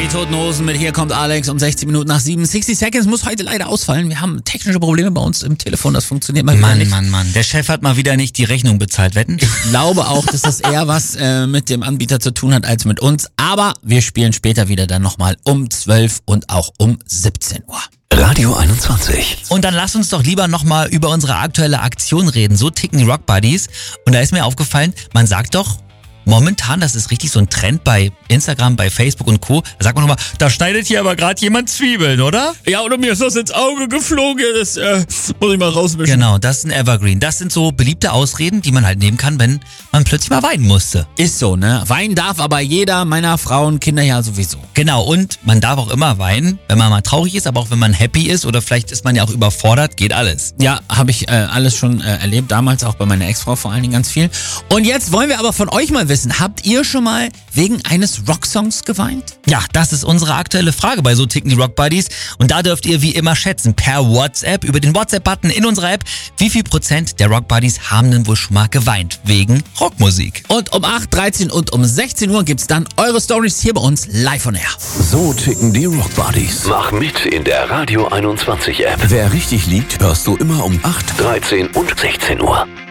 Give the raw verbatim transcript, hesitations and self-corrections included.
Die Toten Hosen mit Hier kommt Alex um sechzehn Minuten nach sieben. sechzig Seconds muss heute leider ausfallen. Wir haben technische Probleme bei uns im Telefon. Das funktioniert mal wieder Mann, nicht. Mann, Mann. Der Chef hat mal wieder nicht die Rechnung bezahlt, wetten? Ich glaube auch, dass das eher was äh, mit dem Anbieter zu tun hat als mit uns. Aber wir spielen später wieder dann nochmal um zwölf und auch um siebzehn Uhr. Radio einundzwanzig. Und dann lass uns doch lieber nochmal über unsere aktuelle Aktion reden. So ticken die Rock Buddies. Und da ist mir aufgefallen, man sagt doch, momentan, das ist richtig so ein Trend bei Instagram, bei Facebook und Co. Da sagt man nochmal, da schneidet hier aber gerade jemand Zwiebeln, oder? Ja, oder mir ist das ins Auge geflogen. Das äh, muss ich mal rauswischen. Genau, das ist ein Evergreen. Das sind so beliebte Ausreden, die man halt nehmen kann, wenn man plötzlich mal weinen musste. Ist so, ne? Weinen darf aber jeder, meiner Frauen, Kinder ja sowieso. Genau, und man darf auch immer weinen, wenn man mal traurig ist, aber auch wenn man happy ist oder vielleicht ist man ja auch überfordert, geht alles. Ja, habe ich äh, alles schon äh, erlebt, damals auch bei meiner Ex-Frau vor allen Dingen ganz viel. Und jetzt wollen wir aber von euch mal wissen, habt ihr schon mal wegen eines Rocksongs geweint? Ja, das ist unsere aktuelle Frage bei So ticken die Rock Buddies. Und da dürft ihr wie immer schätzen, per WhatsApp, über den WhatsApp-Button in unserer App, wie viel Prozent der Rock Buddies haben denn wohl schon mal geweint wegen Rockmusik. Und um acht, dreizehn und um sechzehn Uhr gibt's dann eure Stories hier bei uns live on air. So ticken die Rock Buddies. Mach mit in der Radio einundzwanzig App. Wer richtig liegt, hörst du immer um acht, dreizehn und sechzehn Uhr.